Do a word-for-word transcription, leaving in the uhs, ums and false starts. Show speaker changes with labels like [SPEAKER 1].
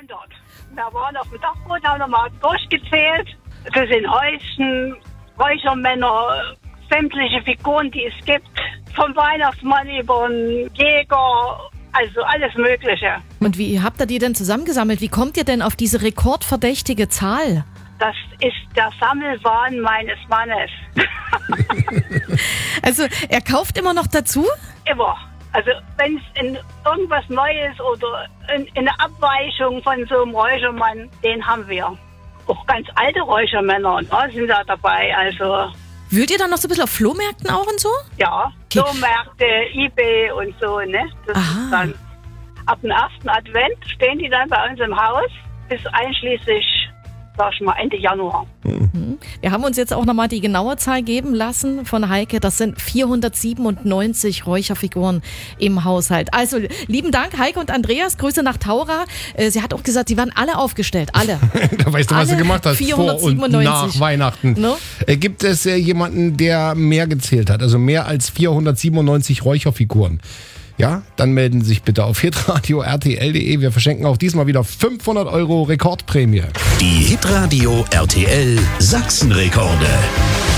[SPEAKER 1] vierhundert. Wir waren auf dem Dachboden, haben nochmal durchgezählt. Das sind Häuschen, Räuchermänner, sämtliche Figuren, die es gibt. Vom Weihnachtsmann über den Jäger, also alles Mögliche.
[SPEAKER 2] Und wie habt ihr die denn zusammengesammelt? Wie kommt ihr denn auf diese rekordverdächtige Zahl?
[SPEAKER 1] Das ist der Sammelwahn meines Mannes.
[SPEAKER 2] Also er kauft immer noch dazu?
[SPEAKER 1] Immer. Also wenn es in irgendwas Neues oder in, in eine Abweichung von so einem Räuchermann, den haben wir. Auch ganz alte Räuchermänner ne, sind da dabei. Also
[SPEAKER 2] Wühlt ihr dann noch so ein bisschen auf Flohmärkten auch und so?
[SPEAKER 1] ja,
[SPEAKER 2] Okay.
[SPEAKER 1] Flohmärkte, eBay und so. Ne? Das
[SPEAKER 2] Aha.
[SPEAKER 1] ist dann ab dem ersten Advent stehen die dann bei uns im Haus bis einschließlich, sag ich mal, Ende Januar.
[SPEAKER 2] Wir haben uns jetzt auch nochmal die genaue Zahl geben lassen von Heike. Das sind vierhundertsiebenundneunzig Räucherfiguren im Haushalt. Also lieben Dank, Heike und Andreas. Grüße nach Taura. Äh, Sie hat auch gesagt, sie werden alle aufgestellt. Alle.
[SPEAKER 3] Da weißt du, was
[SPEAKER 2] Alle
[SPEAKER 3] du gemacht hast vor und
[SPEAKER 2] vierhundertsiebenundneunzig.
[SPEAKER 3] nach Weihnachten.
[SPEAKER 2] No?
[SPEAKER 3] Äh, Gibt es äh, jemanden, der mehr gezählt hat? Also mehr als vierhundertsiebenundneunzig Räucherfiguren? Ja, dann melden Sie sich bitte auf hitradio punkt r t l punkt d e. Wir verschenken auch diesmal wieder fünfhundert Euro Rekordprämie.
[SPEAKER 4] Die Hitradio R T L Sachsenrekorde.